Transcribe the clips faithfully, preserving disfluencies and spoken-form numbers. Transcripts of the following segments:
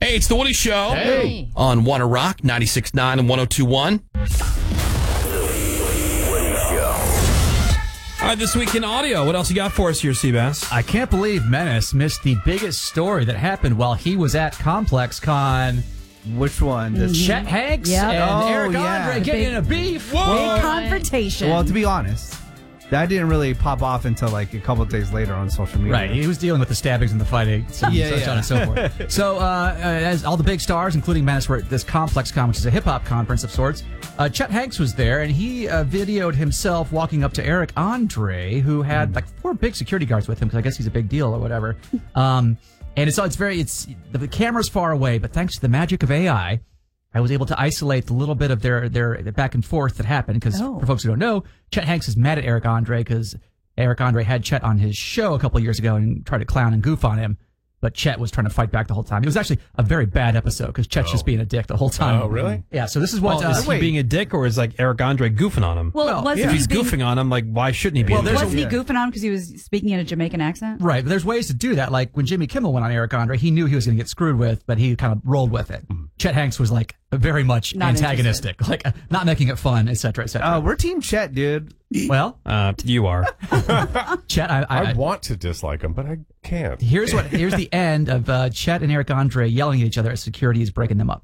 Hey, it's the Woody Show. Hey. On Wanna Rock, ninety-six point nine and one oh two point one. All right, this week in audio, what else you got for us here, Seabass? I can't believe Menace missed the biggest story that happened while he was at Complex Con. Which one? The Chet Hanks Yep. and Oh, Eric yeah. Andre getting in a beef. Whoa! Big confrontation. Well, to be honest, that didn't really pop off until like a couple of days later on social media. Right, he was dealing with the stabbings and the fighting, so, Yeah, so, yeah. on and so forth. So, uh, as all the big stars, including Menace, were at this Complex Con, which is a hip hop conference of sorts. Uh, Chet Hanks was there, and he uh, videoed himself walking up to Eric Andre, who had like four big security guards with him, because I guess he's a big deal or whatever. Um, and it's it's very it's the, the camera's far away, but thanks to the magic of A I, I was able to isolate the little bit of their their back and forth that happened. Because Oh. for folks who don't know, Chet Hanks is mad at Eric Andre because Eric Andre had Chet on his show a couple of years ago and tried to clown and goof on him, but Chet was trying to fight back the whole time. It was actually a very bad episode because Chet's Oh. just being a dick the whole time. Oh, really? Yeah. So this is what. Well, uh, is he being a dick, or is like Eric Andre goofing on him? well, well, wasn't If he he's being, goofing on him, like, why shouldn't he be? Well, a dick? there's a- wasn't he goofing on him because he was speaking in a Jamaican accent? Right, but there's ways to do that. Like when Jimmy Kimmel went on Eric Andre, he knew he was going to get screwed with, but he kind of rolled with it. Chet Hanks was like very much Not antagonistic, like uh, not making it fun, et cetera, et cetera. Uh, we're Team Chet, dude. well, Uh, you are. Chet, I, I, I I want to dislike him, but I can't. here's what here's the end of uh, Chet and Eric Andre yelling at each other as security is breaking them up.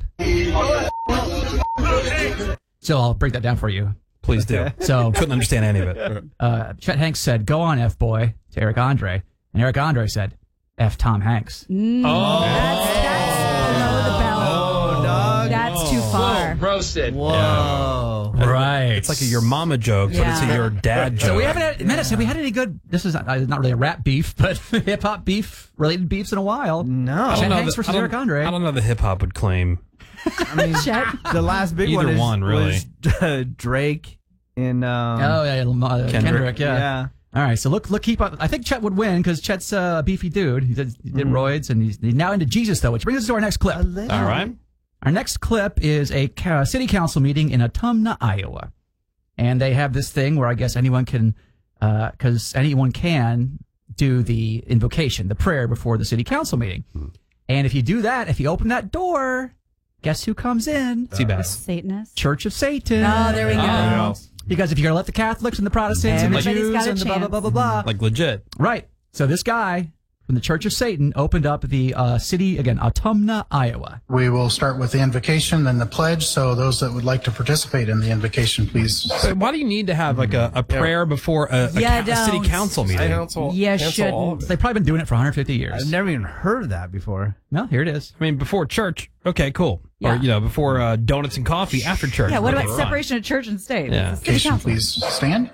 So I'll break that down for you. Please do. So Couldn't understand any of it. uh, Chet Hanks said, "Go on, F boy," to Eric Andre, and Eric Andre said, "F Tom Hanks." Mm, That's, that's below the belt. Oh, dog. That's too far. Roasted. Whoa. Right. It's like a your mama joke, but it's a Yeah. your dad joke. So we haven't had, Menace, have we had any good, this is not, uh, not really a rap beef, but hip hop beef, related beefs in a while. No. Chet know Hanks that- versus I don't- Eric Andre. I don't know the hip hop would claim. I mean, Chet. the last big Either one, is, one, really. was uh, Drake in. Um, Oh, yeah, uh, Kendrick. Kendrick. yeah. yeah. All right, so look, look, keep up. I think Chet would win because Chet's uh, a beefy dude. He did, he did roids, and he's, he's now into Jesus, though, which brings us to our next clip. All right. Our next clip is a ca- city council meeting in Autumna, Iowa. And they have this thing where I guess anyone can, because anyone can do the invocation, the prayer before the city council meeting. And if you do that, if you open that door, guess who comes in? Seabass. Satanist. Church of Satan. Oh, there we go. Yeah. Because if you're going to let the Catholics and the Protestants and the Everybody's Jews got a and the blah, blah, chance. blah, blah, blah. Like legit. Right. So this guy from the Church of Satan opened up the uh, city, again, Autumna, Iowa. We will start with the invocation, then the pledge. So those that would like to participate in the invocation, please. So why do you need to have like a, a prayer before a, a, Yeah, ca- a city don't. council meeting? Cancel, Yeah, cancel all of shouldn't. it. They've probably been doing it for one hundred fifty years. I've never even heard of that before. Well, here it is. I mean, before church, okay, cool. Yeah. Or, you know, before uh, donuts and coffee after church. Yeah, what about Fine. separation of church and state? Yeah. It's a city Invocation, council. please stand.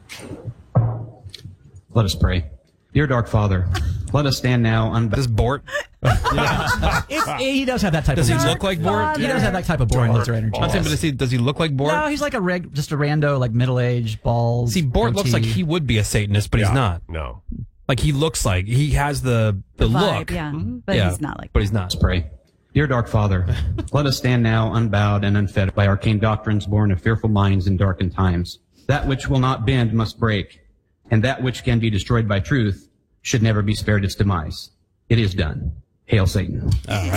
Let us pray. Dear Dark Father, let us stand now unbound. This Bort, It's, he does have that type does he of look like Bort? He does have that type of boring loser energy. I'm saying, but does he, does he look like Bort? No, he's like a reg, just a rando, like middle-aged, balls. See, Bort looks like goatee. he would be a Satanist, but he's Yeah. not. No. Like he looks like he has the the, The vibe, look. yeah. But Yeah, he's not like But he's not. Let's pray. Dear Dark Father, let us stand now unbowed and unfed by arcane doctrines born of fearful minds in darkened times. That which will not bend must break, and that which can be destroyed by truth should never be spared its demise. It is done. Hail Satan. All right.